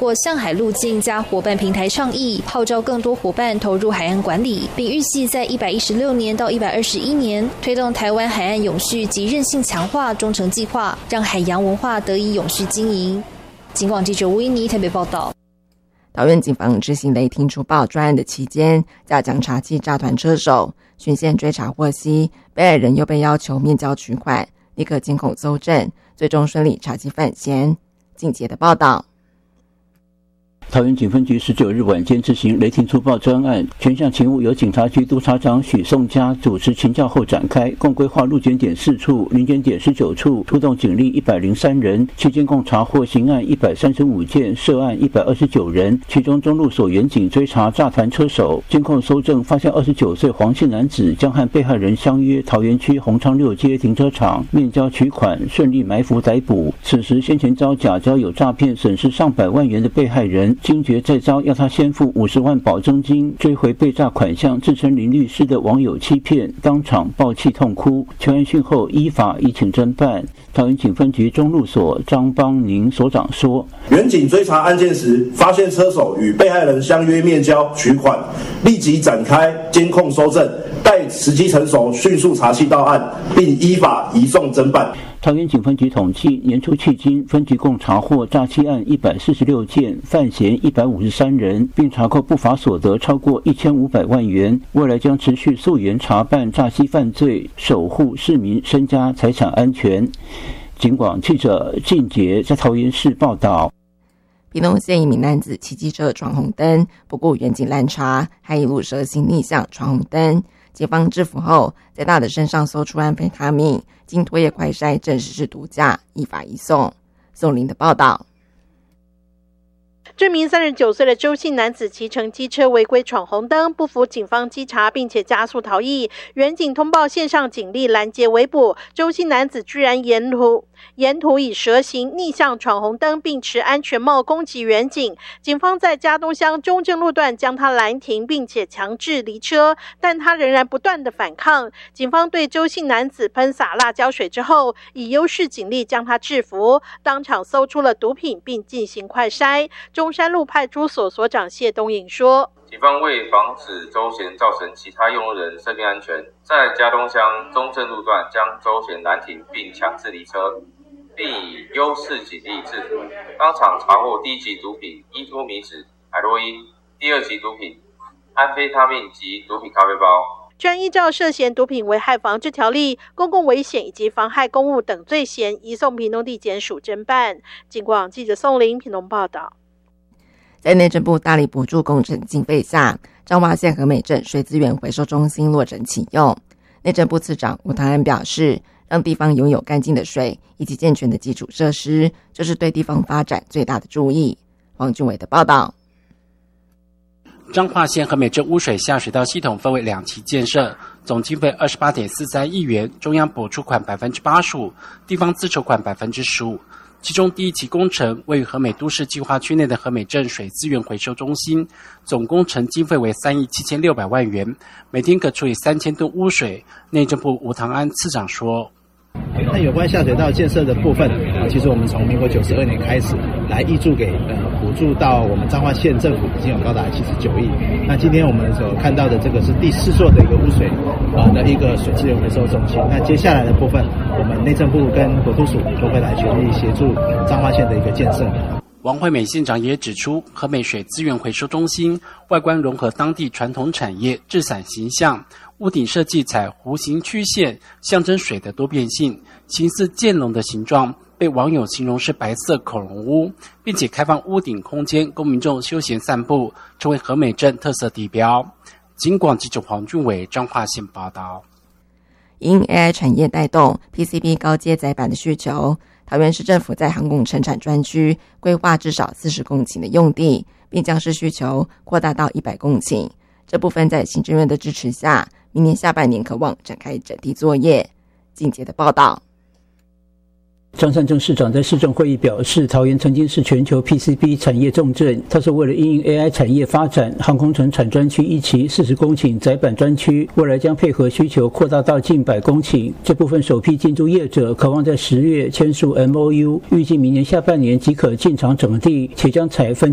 过向海路径加伙伴平台倡议，号召更多伙伴投入海岸管理，并预计在116年到121年推动台湾海岸永续及韧性强化中程计划，让海洋文化得以永续经营。警广记者吴依妮台北报道。 桃园警方执行雷霆除暴专案的期间，加强查缉诈团车手，循线追查获悉，被害人又被要求面交取款，立刻监控搜证，最终顺利查缉犯嫌。进阶的报道。 桃园警分局19日晚间执行雷霆除暴专案，全项勤务由警察局督察长许颂嘉主持勤教后展开，共规划路检点4处、临检点19处，出动警力103人，期间共查获刑案135件，涉案129人，其中中路所远警追查诈团车手，监控搜证发现29岁黄姓男子将和被害人相约桃园区宏昌6街停车场面交取款，顺利埋伏逮捕。此时先前遭假交友诈骗损失上百万元的被害人，惊觉再遭要他先付50万保证金追回被诈款项，自称林律师的网友欺骗，当场爆气痛哭。求案讯后依法移请侦办。桃园警分局中路所张邦宁所长说， 远警追查案件时，发现车手与被害人相约面交取款，立即展开监控搜证，待时机成熟，迅速查缉到案，并依法移送侦办。 桃园警分局统计，年初迄今，分局共查获诈欺案146件，犯嫌153人，并查扣不法所得超过1500万元。未来将持续溯源查办诈欺犯罪，守护市民身家财产安全。警广记者靳杰在桃园市报道。 屏东县一名男子骑机车闯红灯，不顾远警拦查，还一路蛇行逆向闯红灯。警方制服后，在他的身上搜出安非他命，经唾液快筛证实是毒驾，依法移送。宋林的报道。 这名39岁的周姓男子骑乘机车违规闯红灯，不服警方稽查，并且加速逃逸。远警通报线上警力拦截围捕，周姓男子居然沿途以蛇行逆向闯红灯，并持安全帽攻击远警。警方在嘉东乡中正路段将他拦停，并且强制离车，但他仍然不断的反抗。警方对周姓男子喷洒辣椒水之后，以优势警力将他制服，当场搜出了毒品，并进行快筛。中山路派出所所长谢东颖说， 警方为防止周贤造成其他用路人生命安全，在嘉东乡中正路段将周贤拦停并强制离车，并以优势警力制服，当场查获第一级毒品依托米脂、海洛因，第二级毒品安非他命及毒品咖啡包。 专依照涉嫌毒品危害防治条例、公共危险以及妨害公务等罪嫌，移送屏东地检署侦办。警广记者宋林屏东报道。 在内政部大力补助工程经费下，彰化县和美镇水资源回收中心落成启用。内政部次长吴唐安表示，让地方拥有干净的水以及健全的基础设施，就是对地方发展最大的注意。黄俊伟的报道。 彰化县和美镇污水下水道系统分为2期建设，总经费28.43亿元，中央补助款85%，地方自筹款15%。其中第一期工程位于和美都市计划区内的和美镇水资源回收中心，总工程经费为3亿7600万元，每天可处理3000吨污水。内政部吴唐安次长说， 那有关下水道建设的部分，其实我们从民国92年开始来挹注给补助到我们彰化县政府已经有高达79亿。那今天我们所看到的这个是第4座的一个污水的一个水资源回收中心。那接下来的部分，我们内政部跟国土署都会来全力协助彰化县的一个建设。 王惠美县长也指出，和美水资源回收中心外观融合当地传统产业制伞形象，屋顶设计采弧形曲线，象征水的多变性，形似剑龙的形状，被网友形容是白色恐龙屋，并且开放屋顶空间供民众休闲散步，成为和美镇特色地标。警广记者黄俊伟彰化县报道。 因 AI 产业带动 PCB 高阶载板的需求，桃园市政府在航空生产专区规划至少40公顷的用地，并将市需求扩大到100公顷。这部分在行政院的支持下，明年下半年可望展开整地作业。进阶的报道。 张善政市长在市政会议表示，桃园曾经是全球 PCB 产业重镇。他说，为了因应 AI 产业发展，航空城产专区一期40公顷载板专区，未来将配合需求扩大到近100公顷。这部分首批进驻业者渴望在10月签署 MOU， 预计明年下半年即可进场整地，且将采分